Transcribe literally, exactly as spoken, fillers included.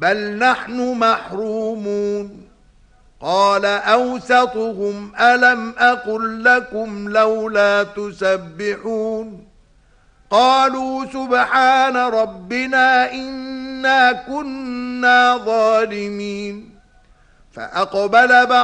بل نحن محرومون قال أوسطهم ألم أقل لكم لولا تسبحون قالوا سبحان ربنا إنا كنا ظالمين فأقبل بعضهم